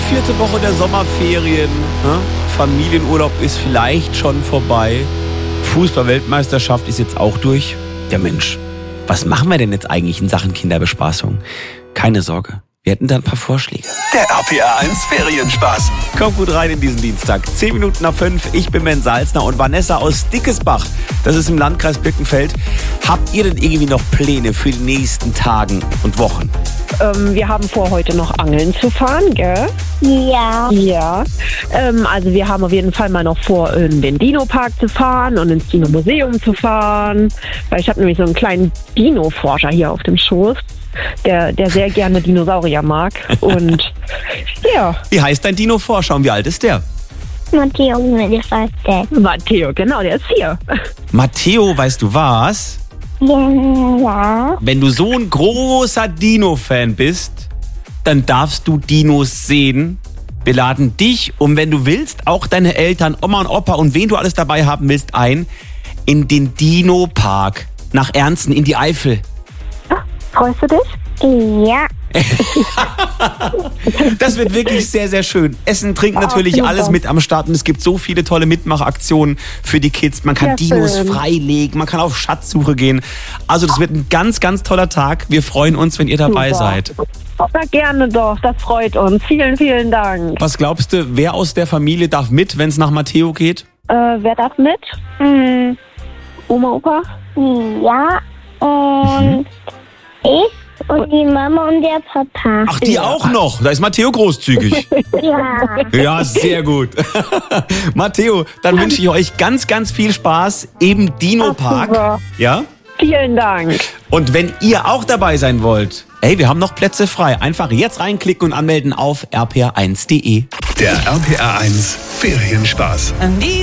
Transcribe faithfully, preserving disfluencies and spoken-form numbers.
vierte Woche der Sommerferien. Ne? Familienurlaub ist vielleicht schon vorbei. Fußball-Weltmeisterschaft ist jetzt auch durch. Ja Mensch, was machen wir denn jetzt eigentlich in Sachen Kinderbespaßung? Keine Sorge, wir hätten da ein paar Vorschläge. Der R P R eins Ferienspaß. Kommt gut rein in diesen Dienstag. Zehn Minuten nach fünf. Ich bin Ben Salzner und Vanessa aus Dickesbach. Das ist im Landkreis Birkenfeld. Habt ihr denn irgendwie noch Pläne für die nächsten Tagen und Wochen? Ähm, wir haben vor, heute noch angeln zu fahren, gell? Ja. Ja. Ähm, also wir haben auf jeden Fall mal noch vor, in den Dino-Park zu fahren und ins Dino-Museum zu fahren. Weil ich habe nämlich so einen kleinen Dino-Forscher hier auf dem Schoß, der, der sehr gerne Dinosaurier mag. Und ja. Wie heißt dein Dino-Forscher und wie alt ist der? Matteo, wie heißt der? Matteo, genau, der ist hier. Matteo, weißt du was? Ja. Wenn du so ein großer Dino-Fan bist, dann darfst du Dinos sehen. Wir laden dich und wenn du willst, auch deine Eltern, Oma und Opa und wen du alles dabei haben willst, ein in den Dino-Park nach Ernsten in die Eifel. Freust du dich? Ja. Das wird wirklich sehr, sehr schön. Essen, Trinken, natürlich super. alles mit am Start. Und es gibt so viele tolle Mitmachaktionen für die Kids. Man kann Ja, Dinos schön. freilegen, man kann auf Schatzsuche gehen. Also das wird ein ganz, ganz toller Tag. Wir freuen uns, wenn ihr dabei Super. seid. Na, gerne doch, das freut uns. Vielen, vielen Dank. Was glaubst du, wer aus der Familie darf mit, wenn es nach Matteo geht? Äh, wer darf mit? Hm. Oma, Opa? Ja. Und ich und die Mama und der Papa. Ach, die Ja. auch noch. Da ist Matteo großzügig. Ja. Ja, sehr gut. Matteo, dann wünsche ich euch ganz, ganz viel Spaß im Dino-Park. super. Ja? Vielen Dank. Und wenn ihr auch dabei sein wollt, hey, wir haben noch Plätze frei. Einfach jetzt reinklicken und anmelden auf r p r eins punkt d e. Der R P R eins Ferienspaß.